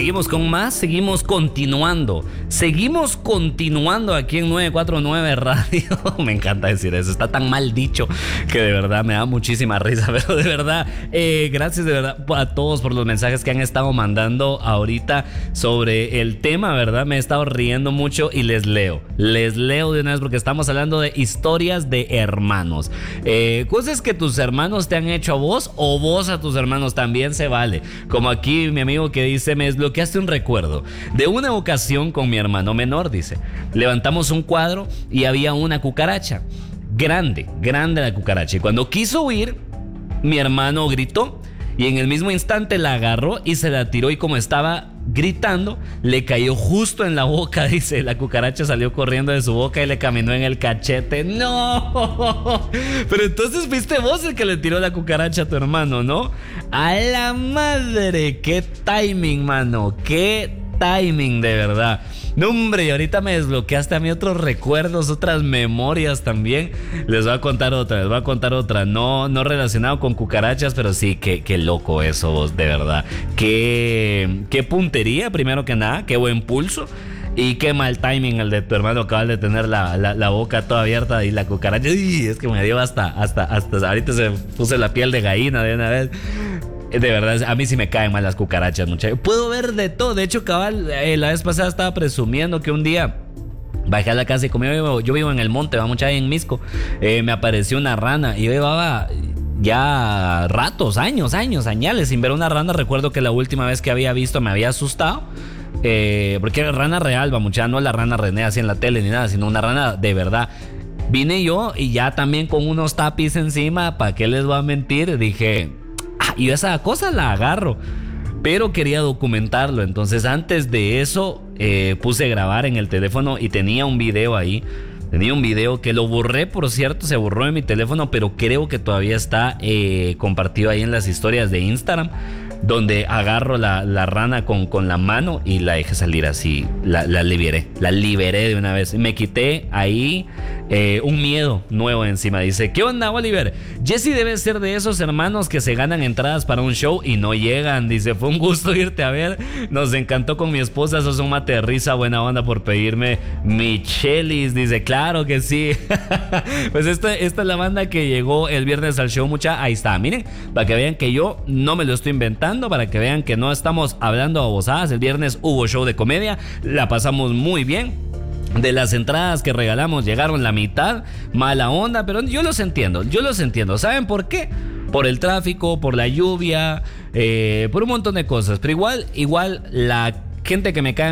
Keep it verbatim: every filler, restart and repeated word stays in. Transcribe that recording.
seguimos con más, seguimos continuando, seguimos continuando aquí en nueve cuatro nueve Radio. Me encanta decir eso, está tan mal dicho que de verdad me da muchísima risa, pero de verdad, eh, gracias de verdad a todos por los mensajes que han estado mandando ahorita sobre el tema, ¿verdad? Me he estado riendo mucho y les leo, les leo de una vez porque estamos hablando de historias de hermanos, eh, cosas que tus hermanos te han hecho a vos o vos a tus hermanos, también se vale, como aquí mi amigo que dice: me desbloqueaste un recuerdo de una ocasión con mi hermano menor, dice, levantamos un cuadro y había una cucaracha, grande, grande la cucaracha, y cuando quiso huir, mi hermano gritó y en el mismo instante la agarró y se la tiró, y como estaba gritando, le cayó justo en la boca, dice. La cucaracha salió corriendo de su boca y le caminó en el cachete. ¡No! Pero entonces fuiste vos el que le tiró la cucaracha a tu hermano, ¿no? ¡A la madre! ¡Qué timing, mano! ¡Qué timing, de verdad! No, hombre, y ahorita me desbloqueaste a mí otros recuerdos, otras memorias también. Les voy a contar otra, les voy a contar otra. No, no relacionado con cucarachas, pero sí, qué, qué loco eso, vos, de verdad. Qué, qué puntería, primero que nada, qué buen pulso. Y qué mal timing el de tu hermano, acaba de tener la, la, la boca toda abierta y la cucaracha. ¡Uy! Es que me dio hasta, hasta, hasta, ahorita se puse la piel de gallina de una vez. De verdad, a mí sí me caen mal las cucarachas, muchachos. Puedo ver de todo. De hecho, cabal, eh, la vez pasada estaba presumiendo que un día bajé a la casa y como yo vivo, yo vivo en el monte, va mucha ahí en Misco, eh, me apareció una rana y yo llevaba ya ratos, años, años, añales sin ver una rana. Recuerdo que la última vez que había visto me había asustado. Eh, porque era rana real, va mucha, no la rana René así en la tele ni nada, sino una rana de verdad. Vine yo y ya también con unos tapis encima, ¿para qué les voy a mentir? Dije... y esa cosa la agarro, pero quería documentarlo. Entonces antes de eso eh, puse a grabar en el teléfono y tenía un video ahí. Tenía un video que lo borré, por cierto, se borró de mi teléfono, pero creo que todavía está eh, compartido ahí en las historias de Instagram, donde agarro la, la rana con, con la mano y la dejé salir así, la, la liberé, la liberé de una vez. Me quité ahí eh, un miedo nuevo encima. Dice: ¿qué onda, Oliver? Jesse debe ser de esos hermanos que se ganan entradas para un show y no llegan. Dice: fue un gusto irte a ver, nos encantó con mi esposa, sos un mate de risa, buena onda por pedirme Michelis. Dice: claro que sí. Pues esta, esta es la banda que llegó el viernes al show, mucha. Ahí está, miren, para que vean que yo no me lo estoy inventando, para que vean que no estamos hablando babosadas. El viernes hubo show de comedia, la pasamos muy bien. De las entradas que regalamos llegaron la mitad, mala onda, pero yo los entiendo, yo los entiendo. ¿Saben por qué? Por el tráfico, por la lluvia, eh, por un montón de cosas. Pero igual, igual la gente que me cae